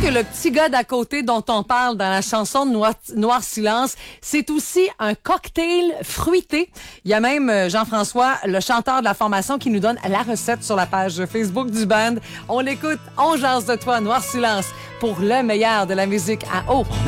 que le petit gars d'à côté dont on parle dans la chanson de Noir Silence, c'est aussi un cocktail fruité. Il y a même Jean-François, le chanteur de la formation, qui nous donne la recette sur la page Facebook du band. On l'écoute, on jase de toi, Noir Silence, pour le meilleur de la musique à eau.